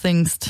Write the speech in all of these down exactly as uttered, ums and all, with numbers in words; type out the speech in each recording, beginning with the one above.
thinkst?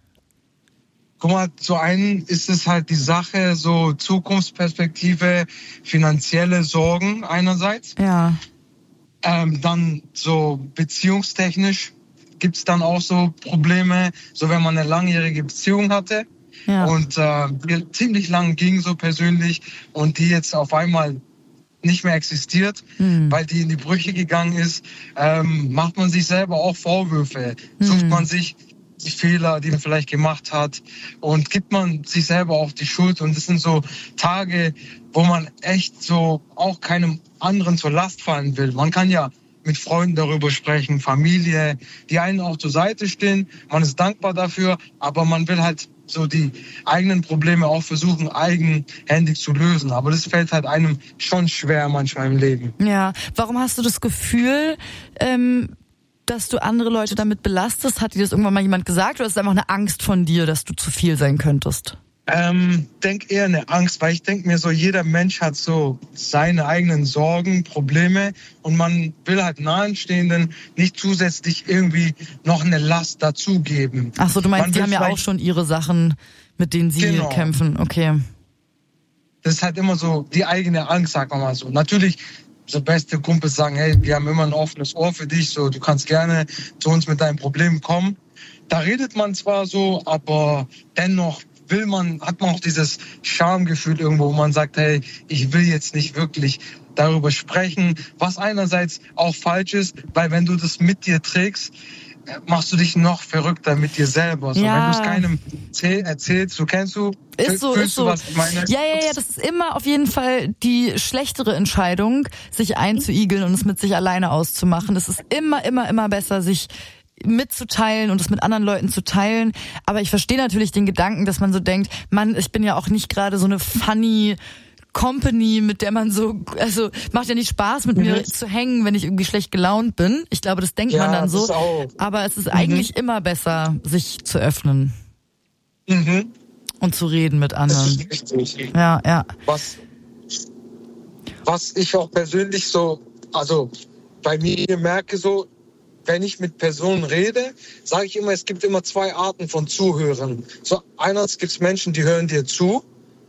Guck mal, zu einem ist es halt die Sache, so Zukunftsperspektive, finanzielle Sorgen einerseits. Ja. Ähm, dann so beziehungstechnisch gibt's dann auch so Probleme, so wenn man eine langjährige Beziehung hatte Ja. und äh, die ziemlich lang ging so persönlich und die jetzt auf einmal nicht mehr existiert, mhm. weil die in die Brüche gegangen ist, ähm, macht man sich selber auch Vorwürfe, mhm. sucht man sich die Fehler, die man vielleicht gemacht hat und gibt man sich selber auch die Schuld und das sind so Tage, wo man echt so auch keinem anderen zur Last fallen will. Man kann ja mit Freunden darüber sprechen, Familie, die einen auch zur Seite stehen, man ist dankbar dafür, aber man will halt so die eigenen Probleme auch versuchen, eigenhändig zu lösen. Aber das fällt halt einem schon schwer manchmal im Leben. Ja, warum hast du das Gefühl, ähm, dass du andere Leute damit belastest? Hat dir das irgendwann mal jemand gesagt oder ist es einfach eine Angst von dir, dass du zu viel sein könntest? Ähm, denk eher eine Angst, weil ich denke mir so, jeder Mensch hat so seine eigenen Sorgen, Probleme und man will halt Nahestehenden nicht zusätzlich irgendwie noch eine Last dazugeben. Ach so, du meinst, Man die will haben ja auch schon ihre Sachen, mit denen sie Genau. kämpfen. Okay. Das ist halt immer so die eigene Angst, sagen wir mal so. Natürlich, so beste Kumpels sagen, hey, wir haben immer ein offenes Ohr für dich, so du kannst gerne zu uns mit deinen Problemen kommen. Da redet man zwar so, aber dennoch will man, hat man auch dieses Schamgefühl irgendwo, wo man sagt, hey, ich will jetzt nicht wirklich darüber sprechen, was einerseits auch falsch ist, weil wenn du das mit dir trägst, machst du dich noch verrückter mit dir selber. So, ja. Wenn du es keinem erzählst, so kennst du, ist so, fühlst ist so. du, was ich meine? Ja, ja, ja, das ist immer auf jeden Fall die schlechtere Entscheidung, sich einzuigeln und es mit sich alleine auszumachen. Das ist immer, immer, immer besser, sich mitzuteilen und es mit anderen Leuten zu teilen. Aber ich verstehe natürlich den Gedanken, dass man so denkt, Mann, ich bin ja auch nicht gerade so eine funny Company, mit der man so, also macht ja nicht Spaß, mit mhm. mir zu hängen, wenn ich irgendwie schlecht gelaunt bin. Ich glaube, das denkt ja, man dann so. Auch. Aber es ist mhm. eigentlich immer besser, sich zu öffnen. Mhm. Und zu reden mit anderen. Das ist richtig. Ja, ja. Was, was ich auch persönlich so, also bei mir merke so, wenn ich mit Personen rede, sage ich immer, es gibt immer zwei Arten von Zuhörern. So einerseits gibt es Menschen, die hören dir zu,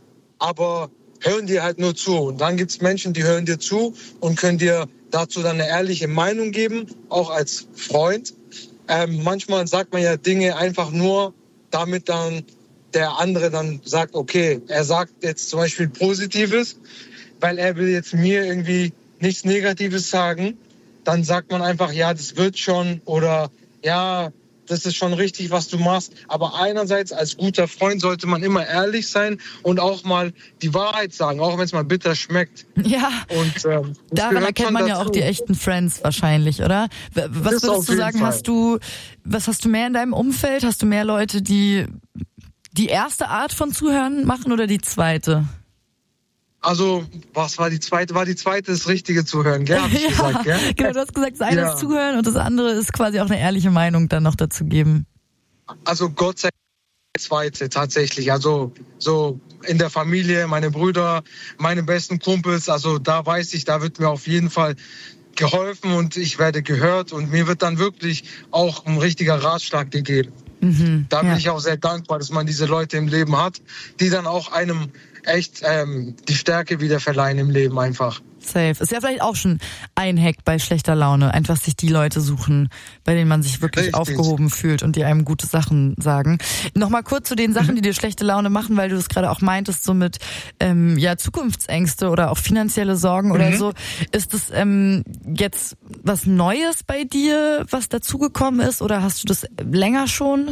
aber hören dir halt nur zu. Und dann gibt es Menschen, die hören dir zu und können dir dazu dann eine ehrliche Meinung geben, auch als Freund. Ähm, manchmal sagt man ja Dinge einfach nur, damit dann der andere dann sagt, okay, er sagt jetzt zum Beispiel Positives, weil er will jetzt mir irgendwie nichts Negatives sagen. Dann sagt man einfach, ja, das wird schon oder ja, das ist schon richtig, was du machst. Aber einerseits als guter Freund sollte man immer ehrlich sein und auch mal die Wahrheit sagen, auch wenn es mal bitter schmeckt. Ja, und, ähm, daran erkennt man ja auch die echten Friends wahrscheinlich, oder? Was würdest du sagen, hast du, was hast du mehr in deinem Umfeld? Hast du mehr Leute, die die erste Art von Zuhören machen oder die zweite? Also, was war die zweite? War die zweite das richtige Zuhören, gell? Hab ich ja, gesagt, gell? Genau, du hast gesagt, das eine ja. ist Zuhören und das andere ist quasi auch eine ehrliche Meinung dann noch dazu geben. Also Gott sei Dank die zweite tatsächlich. Also so in der Familie, meine Brüder, meine besten Kumpels, also da weiß ich, da wird mir auf jeden Fall geholfen und ich werde gehört und mir wird dann wirklich auch ein richtiger Ratschlag gegeben. Mhm, da bin ja. ich auch sehr dankbar, dass man diese Leute im Leben hat, die dann auch einem echt ähm, die Stärke wieder verleihen im Leben einfach. Safe. Ist ja vielleicht auch schon ein Hack bei schlechter Laune. Einfach sich die Leute suchen, bei denen man sich wirklich Richtig. aufgehoben fühlt und die einem gute Sachen sagen. Nochmal kurz zu den Sachen, die dir schlechte Laune machen, weil du es gerade auch meintest, so mit ähm, ja Zukunftsängste oder auch finanzielle Sorgen mhm. oder so. Ist es ähm, jetzt was Neues bei dir, was dazugekommen ist oder hast du das länger schon?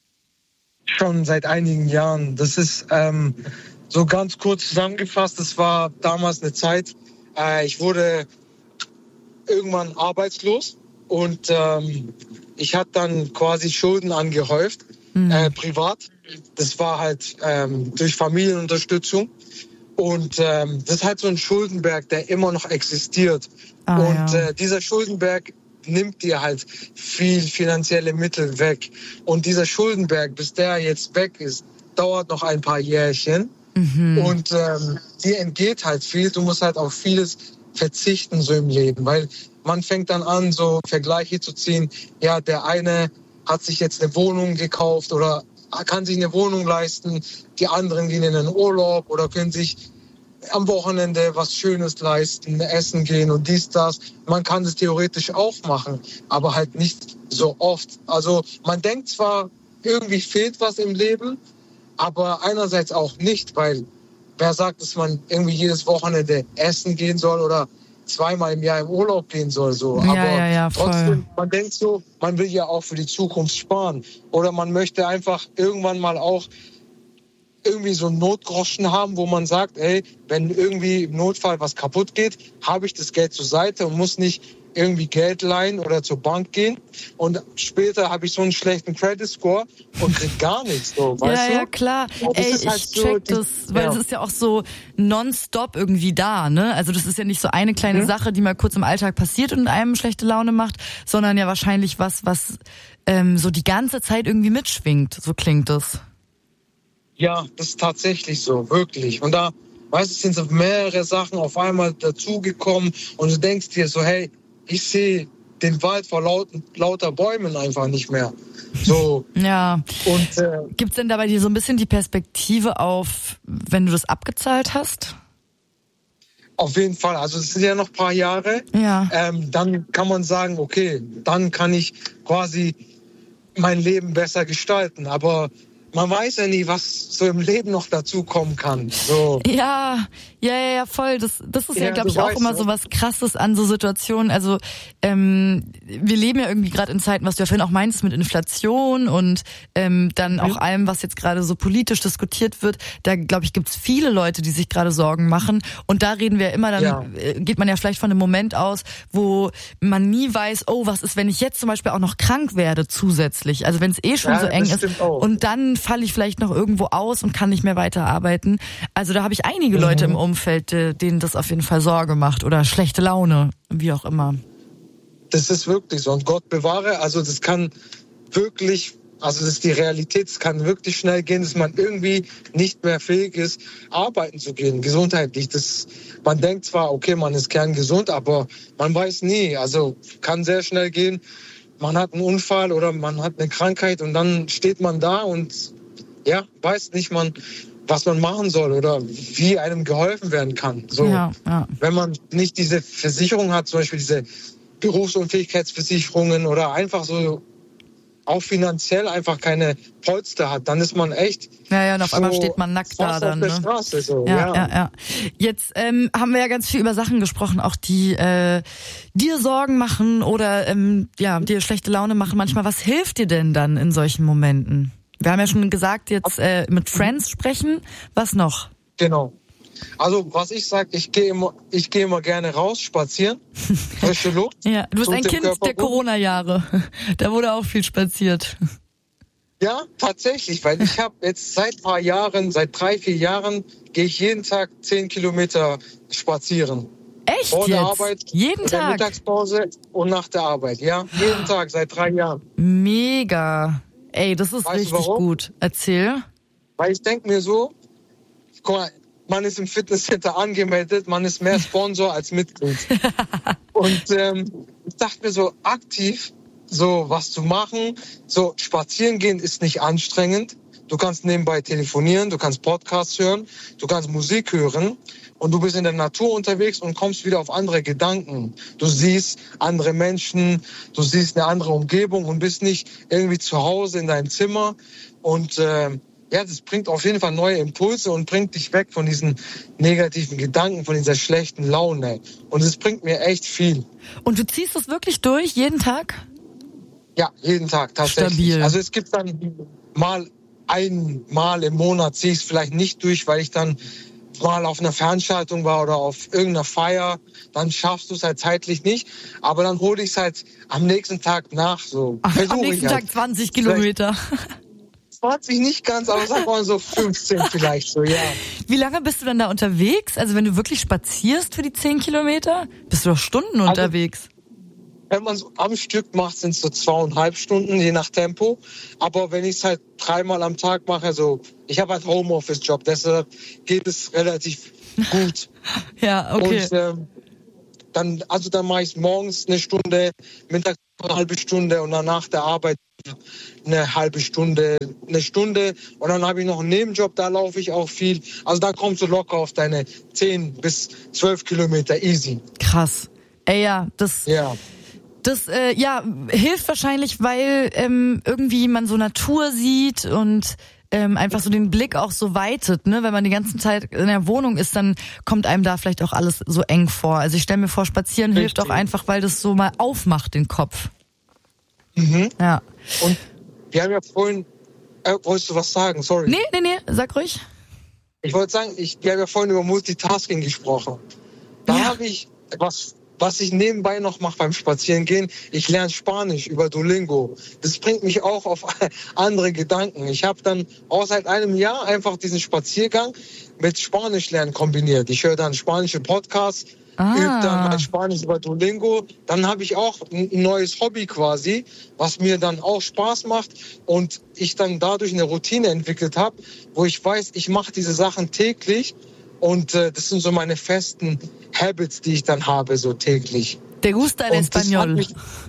Schon seit einigen Jahren. Das ist ähm, so ganz kurz zusammengefasst. Das war damals eine Zeit, äh, ich wurde irgendwann arbeitslos und ähm, ich hatte dann quasi Schulden angehäuft, mhm. äh, privat. Das war halt ähm, durch Familienunterstützung. Und ähm, das ist halt so ein Schuldenberg, der immer noch existiert. Ah, und ja. äh, dieser Schuldenberg nimmt dir halt viel finanzielle Mittel weg. Und dieser Schuldenberg, bis der jetzt weg ist, dauert noch ein paar Jährchen. Mhm. Und ähm, dir entgeht halt viel. Du musst halt auf vieles verzichten so im Leben. Weil man fängt dann an, so Vergleiche zu ziehen. Ja, der eine hat sich jetzt eine Wohnung gekauft oder kann sich eine Wohnung leisten. Die anderen gehen in den Urlaub oder können sich am Wochenende was Schönes leisten, essen gehen und dies, das. Man kann es theoretisch auch machen, aber halt nicht so oft. Also man denkt zwar, irgendwie fehlt was im Leben, aber einerseits auch nicht, weil wer sagt, dass man irgendwie jedes Wochenende essen gehen soll oder zweimal im Jahr im Urlaub gehen soll, so. Ja, aber ja, ja, trotzdem, man denkt so, man will ja auch für die Zukunft sparen. Oder man möchte einfach irgendwann mal auch irgendwie so einen Notgroschen haben, wo man sagt, ey, wenn irgendwie im Notfall was kaputt geht, habe ich das Geld zur Seite und muss nicht irgendwie Geld leihen oder zur Bank gehen. Und später habe ich so einen schlechten Credit Score und krieg gar nichts. So, weißt ja, du? ja, klar. Und das Ey, ist halt ich so check die- das, weil ja. es ist ja auch so nonstop irgendwie da, ne? Also das ist ja nicht so eine kleine Mhm. Sache, die mal kurz im Alltag passiert und einem schlechte Laune macht, sondern ja wahrscheinlich was, was ähm, so die ganze Zeit irgendwie mitschwingt. So klingt es. Ja, das ist tatsächlich so, wirklich. Und da, weißt du, sind so mehrere Sachen auf einmal dazugekommen und du denkst dir so, hey, ich sehe den Wald vor laut, lauter Bäumen einfach nicht mehr. So, Ja. und äh, Gibt's denn da bei dir so ein bisschen die Perspektive auf, wenn du das abgezahlt hast? auf jeden Fall, also es sind ja noch ein paar Jahre, Ja. ähm, dann kann man sagen, okay, dann kann ich quasi mein Leben besser gestalten. Aber man weiß ja nie, was so im Leben noch dazu kommen kann. So. Ja, ja, ja, ja, voll. Das, das ist ja, Ja, glaube du ich, auch weißt, immer ne? so was Krasses an so Situationen. Also ähm, wir leben ja irgendwie gerade in Zeiten, was du ja vorhin auch meinst, mit Inflation und ähm, dann auch allem, was jetzt gerade so politisch diskutiert wird. Da, glaube ich, gibt's viele Leute, die sich gerade Sorgen machen. Und da reden wir immer, dann Ja. äh, geht man ja vielleicht von einem Moment aus, wo man nie weiß, oh, was ist, wenn ich jetzt zum Beispiel auch noch krank werde zusätzlich. Also wenn es eh schon Ja, so eng das ist. stimmt auch. Und dann falle ich vielleicht noch irgendwo aus und kann nicht mehr weiterarbeiten. Also da habe ich einige Leute im Umfeld, äh, denen das auf jeden Fall Sorge macht oder schlechte Laune, wie auch immer. Das ist wirklich so. Und Gott bewahre, also das kann wirklich, also das ist die Realität, es kann wirklich schnell gehen, dass man irgendwie nicht mehr fähig ist, arbeiten zu gehen, gesundheitlich. Das, man denkt zwar, okay, man ist kerngesund, aber man weiß nie. Also kann sehr schnell gehen. Man hat einen Unfall oder man hat eine Krankheit und dann steht man da und ja, weiß nicht man, was man machen soll oder wie einem geholfen werden kann. So, Ja, ja. wenn man nicht diese Versicherung hat, zum Beispiel diese Berufsunfähigkeitsversicherungen oder einfach so auch finanziell einfach keine Polster hat, dann ist man echt Ja, ja, und auf so einmal steht man nackt da fast dann. auf der Ne? Straße. So. Ja, Ja, ja, ja. Jetzt ähm, haben wir ja ganz viel über Sachen gesprochen, auch die äh, dir Sorgen machen oder ähm, ja, dir schlechte Laune machen manchmal. Was hilft dir denn dann in solchen Momenten? Wir haben ja schon gesagt, jetzt äh, mit Friends sprechen. Was noch? Genau. Also was ich sage, ich gehe immer, ich gehe immer gerne raus, spazieren, frische Luft. Ja, du bist tut ein dem Kind Körper der gut. Corona-Jahre. Da wurde auch viel spaziert. Ja, tatsächlich, weil ich habe jetzt seit ein paar Jahren, seit drei, vier Jahren, gehe ich jeden Tag zehn Kilometer spazieren. Echt Vor der jetzt? Arbeit, Jeden in der Tag? Mittagspause und nach der Arbeit. Ja, jeden Tag, seit drei Jahren. Mega. Ey, das ist Weißt du richtig warum? gut. Erzähl. Weil ich denke mir so, guck mal, man ist im Fitnesscenter angemeldet, man ist mehr Sponsor als Mitglied. Und ähm, ich dachte mir so, aktiv so was zu machen, so spazieren gehen ist nicht anstrengend. Du kannst nebenbei telefonieren, du kannst Podcasts hören, du kannst Musik hören und du bist in der Natur unterwegs und kommst wieder auf andere Gedanken. Du siehst andere Menschen, du siehst eine andere Umgebung und bist nicht irgendwie zu Hause in deinem Zimmer. Und äh, ja, das bringt auf jeden Fall neue Impulse und bringt dich weg von diesen negativen Gedanken, von dieser schlechten Laune. Und es bringt mir echt viel. Und du ziehst das wirklich durch, jeden Tag? Ja, jeden Tag tatsächlich. Stabil. Also es gibt dann mal einmal im Monat ziehe ich es vielleicht nicht durch, weil ich dann mal auf einer Veranstaltung war oder auf irgendeiner Feier, dann schaffst du es halt zeitlich nicht. Aber dann hole ich es halt am nächsten Tag nach. So. Ach, am Versuche nächsten ich Tag halt. zwanzig Kilometer. zwanzig nicht ganz, aber sag mal so fünfzehn vielleicht so, ja. Wie lange bist du dann da unterwegs? Also wenn du wirklich spazierst für die zehn Kilometer, bist du doch Stunden Also, unterwegs. Wenn man es am Stück macht, sind es so zweieinhalb Stunden, je nach Tempo. Aber wenn ich es halt dreimal am Tag mache, also ich habe halt Homeoffice-Job, deshalb geht es relativ gut. Ja, okay. Und ähm, dann, also dann mache ich morgens eine Stunde, mittags eine halbe Stunde und dann nach der Arbeit eine halbe Stunde, eine Stunde und dann habe ich noch einen Nebenjob, da laufe ich auch viel. Also da kommst du locker auf deine zehn bis zwölf Kilometer easy. Krass. Ey, ja, das... Ja. Das äh, ja hilft wahrscheinlich, weil ähm, irgendwie man so Natur sieht und ähm, einfach so den Blick auch so weitet, ne? Wenn man die ganze Zeit in der Wohnung ist, dann kommt einem da vielleicht auch alles so eng vor. Also ich stelle mir vor, Spazieren Richtig. hilft auch einfach, weil das so mal aufmacht, den Kopf. Mhm. Ja. Und wir haben ja vorhin, äh, wolltest du was sagen? Sorry. Nee, nee, nee, sag ruhig. Ich wollte sagen, ich, wir haben ja vorhin über Multitasking gesprochen. Da ja. habe ich was... Was ich nebenbei noch mache beim Spazierengehen, ich lerne Spanisch über Duolingo. Das bringt mich auch auf andere Gedanken. Ich habe dann auch seit einem Jahr einfach diesen Spaziergang mit Spanisch lernen kombiniert. Ich höre dann spanische Podcasts, ah. übe dann mein Spanisch über Duolingo. Dann habe ich auch ein neues Hobby quasi, was mir dann auch Spaß macht und ich dann dadurch eine Routine entwickelt habe, wo ich weiß, ich mache diese Sachen täglich. Und äh, das sind so meine festen Habits, die ich dann habe, so täglich. ¿Te gusta el español?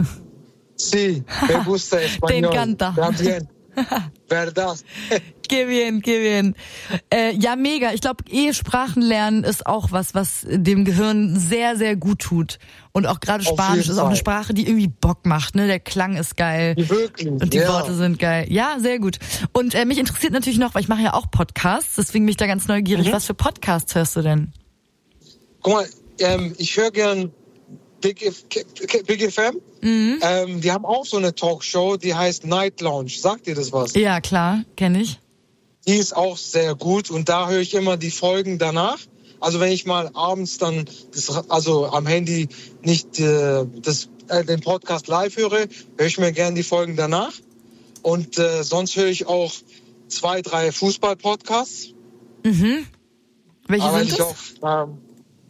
Sí, me gusta el español. Te encanta. También. Verdad. Qué bien, qué bien. Äh, ja, mega. Ich glaube, eh Sprachen lernen ist auch was, was dem Gehirn sehr, sehr gut tut. Und auch gerade Spanisch ist auch eine Sprache, die irgendwie Bock macht. Ne, der Klang ist geil. Wirklich. Und die ja. Worte sind geil. Ja, sehr gut. Und äh, mich interessiert natürlich noch, weil ich mache ja auch Podcasts, deswegen bin ich da ganz neugierig. Mhm. Was für Podcasts hörst du denn? Guck mal, ähm, ich höre gern Big, F- Big F M. Mhm. Ähm, die haben auch so eine Talkshow, die heißt Night Lounge. Sagt dir das was? Ja, klar, kenne ich. Die ist auch sehr gut und da höre ich immer die Folgen danach. Also wenn ich mal abends dann das, also am Handy nicht äh, das, äh, den Podcast live höre, höre ich mir gerne die Folgen danach. Und äh, sonst höre ich auch zwei, drei Fußball-Podcasts. Mhm. Welche Aber sind ich das? Auch, ähm,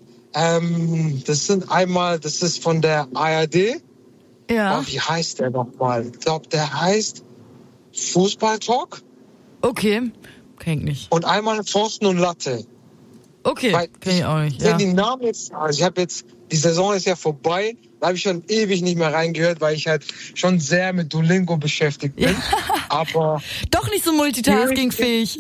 ähm, das sind einmal, das ist von der A R D. Ja. Oh, wie heißt der nochmal? Ich glaube, der heißt Fußball-Talk. Okay, kenn ich nicht. Und einmal Pfosten und Latte. Okay, Weil kenn ich auch nicht. Ich Ja. die Namen jetzt, also ich habe jetzt, die Saison ist ja vorbei, da habe ich schon ewig nicht mehr reingehört, weil ich halt schon sehr mit Duolingo beschäftigt bin. Ja. Aber doch nicht so multitaskingfähig.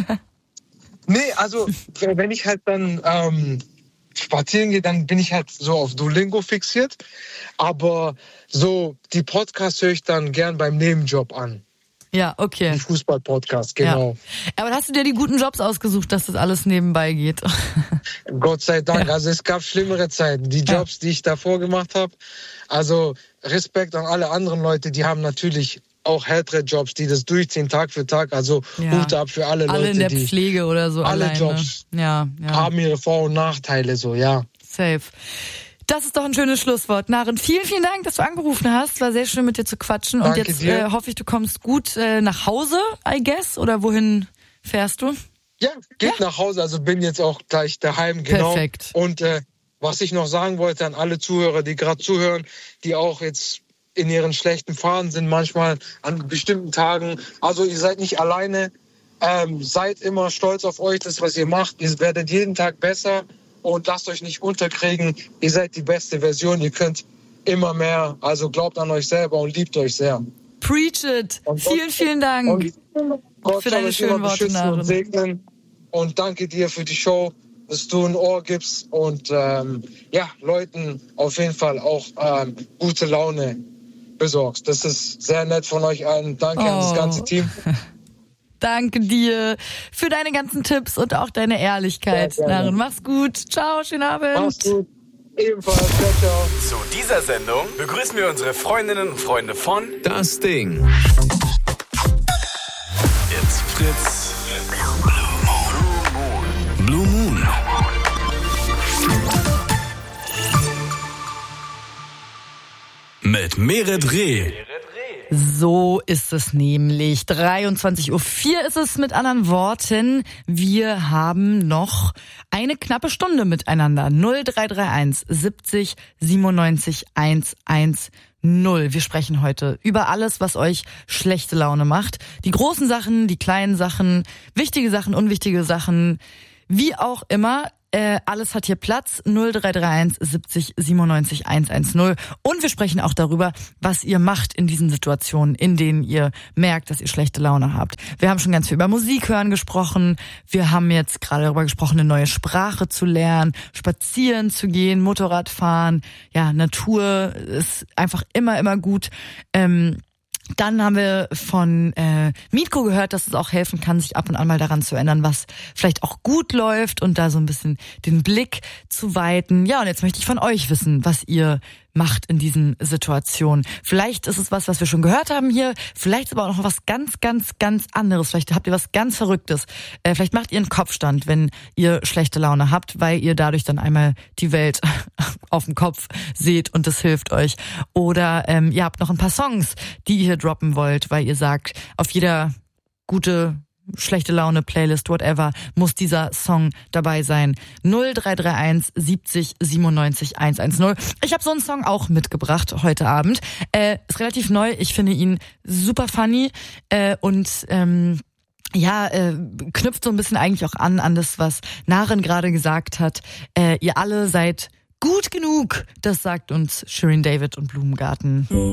Nee, also wenn ich halt dann ähm, spazieren gehe, dann bin ich halt so auf Duolingo fixiert. Aber so die Podcasts höre ich dann gern beim Nebenjob an. Ja, okay. Die Fußball-Podcast, genau. Ja. Aber hast du dir die guten Jobs ausgesucht, dass das alles nebenbei geht? Gott sei Dank. Ja. Also es gab schlimmere Zeiten. Die Jobs, ja. die ich davor gemacht habe. Also Respekt an alle anderen Leute, die haben natürlich auch härtere Jobs, die das durchziehen Tag für Tag. Also ja. Hut ab für alle, alle Leute, die... Alle in der Pflege oder so. Alle alleine. Jobs ja, ja. haben ihre Vor- und Nachteile, so, ja. Safe. Das ist doch ein schönes Schlusswort. Naren, vielen, vielen Dank, dass du angerufen hast. War sehr schön, mit dir zu quatschen. Danke und jetzt dir. Äh, hoffe ich, du kommst gut äh, nach Hause, I guess. Oder wohin fährst du? Ja, geht ja. nach Hause. Also bin jetzt auch gleich daheim. Genau. Perfekt. Und äh, was ich noch sagen wollte an alle Zuhörer, die gerade zuhören, die auch jetzt in ihren schlechten Phasen sind, manchmal an bestimmten Tagen. Also ihr seid nicht alleine. Ähm, seid immer stolz auf euch, das, was ihr macht. Ihr werdet jeden Tag besser. Und lasst euch nicht unterkriegen. Ihr seid die beste Version. Ihr könnt immer mehr. Also glaubt an euch selber und liebt euch sehr. Preach it. Und vielen, Gott, vielen Dank und Gott für deine schönen Worte. Und segnen. Und danke dir für die Show, dass du ein Ohr gibst und ähm, ja, Leuten auf jeden Fall auch ähm, gute Laune besorgst. Das ist sehr nett von euch allen. Danke oh. an das ganze Team. Danke dir für deine ganzen Tipps und auch deine Ehrlichkeit. Ja, Naren, mach's gut. Ciao, schönen Abend. Mach's gut. Ebenfalls. Ciao, ciao. Zu dieser Sendung begrüßen wir unsere Freundinnen und Freunde von Das Ding. It's Fritz. Blue Moon. Mit Meret Reh. So ist es nämlich. dreiundzwanzig Uhr vier ist es, mit anderen Worten. Wir haben noch eine knappe Stunde miteinander. null drei drei eins siebzig siebenundneunzig hundertzehn. Wir sprechen heute über alles, was euch schlechte Laune macht. Die großen Sachen, die kleinen Sachen, wichtige Sachen, unwichtige Sachen, wie auch immer. Äh, alles hat hier Platz. null drei drei eins siebzig siebenundneunzig hundertzehn. Und wir sprechen auch darüber, was ihr macht in diesen Situationen, in denen ihr merkt, dass ihr schlechte Laune habt. Wir haben schon ganz viel über Musik hören gesprochen. Wir haben jetzt gerade darüber gesprochen, eine neue Sprache zu lernen, spazieren zu gehen, Motorrad fahren. Ja, Natur ist einfach immer, immer gut. Ähm, Dann haben wir von äh, Mietko gehört, dass es auch helfen kann, sich ab und an mal daran zu erinnern, was vielleicht auch gut läuft und da so ein bisschen den Blick zu weiten. Ja, und jetzt möchte ich von euch wissen, was ihr macht in diesen Situationen. Vielleicht ist es was, was wir schon gehört haben hier, vielleicht ist aber auch noch was ganz, ganz, ganz anderes. Vielleicht habt ihr was ganz Verrücktes. Äh, vielleicht macht ihr einen Kopfstand, wenn ihr schlechte Laune habt, weil ihr dadurch dann einmal die Welt auf dem Kopf seht und das hilft euch. Oder ähm, ihr habt noch ein paar Songs, die ihr hier droppen wollt, weil ihr sagt, auf jeder gute schlechte Laune, Playlist, whatever, muss dieser Song dabei sein. null drei drei eins siebzig siebenundneunzig hundertzehn. Ich habe so einen Song auch mitgebracht heute Abend. Äh, ist relativ neu, ich finde ihn super funny äh, und ähm, ja, äh, knüpft so ein bisschen eigentlich auch an, an das, was Naren gerade gesagt hat. Äh, ihr alle seid gut genug, das sagt uns Shirin David und Blumengarten.